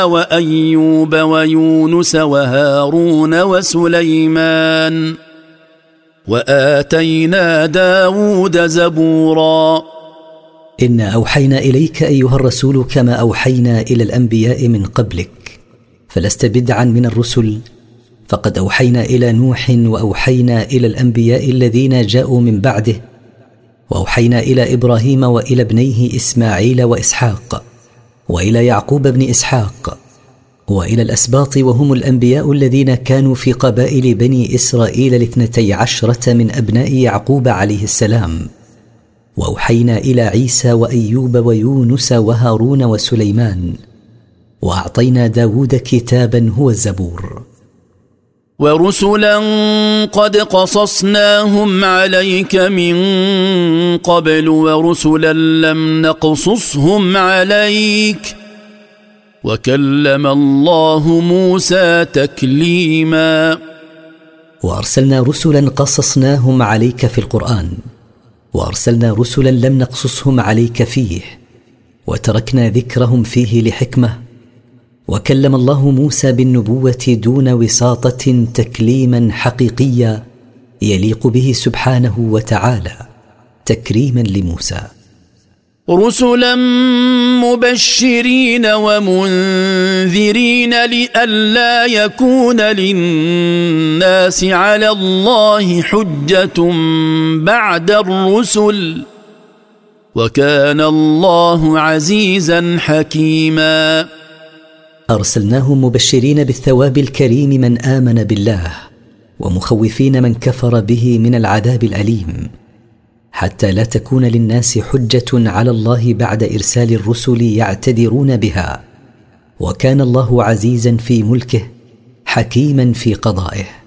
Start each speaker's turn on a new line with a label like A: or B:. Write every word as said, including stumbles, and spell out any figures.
A: وأيوب ويونس وهارون وسليمان وآتينا داود زبورا.
B: إنا أوحينا إليك أيها الرسول كما أوحينا إلى الأنبياء من قبلك، فلست بدعا من الرسل، فقد أوحينا إلى نوح وأوحينا إلى الأنبياء الذين جاءوا من بعده، وأوحينا إلى إبراهيم وإلى ابنيه إسماعيل وإسحاق وإلى يعقوب بن إسحاق وإلى الأسباط وهم الأنبياء الذين كانوا في قبائل بني إسرائيل الاثنتي عشرة من أبناء يعقوب عليه السلام. وأوحينا إلى عيسى وأيوب ويونس وهارون وسليمان، وأعطينا داود كتابا هو الزبور.
A: ورسلا قد قصصناهم عليك من قبل ورسلا لم نقصصهم عليك وكلم الله موسى تكليما.
B: وأرسلنا رسلا قصصناهم عليك في القرآن، وأرسلنا رسلا لم نقصصهم عليك فيه، وتركنا ذكرهم فيه لحكمة. وكلم الله موسى بالنبوة دون وساطة تكليما حقيقيا يليق به سبحانه وتعالى تكريما لموسى.
A: رسلا مبشرين ومنذرين لئلا يكون للناس على الله حجة بعد الرسل وكان الله عزيزا حكيما.
B: أرسلناه مبشرين بالثواب الكريم من آمن بالله، ومخوفين من كفر به من العذاب الأليم، حتى لا تكون للناس حجة على الله بعد إرسال الرسل يعتذرون بها، وكان الله عزيزا في ملكه حكيما في قضائه.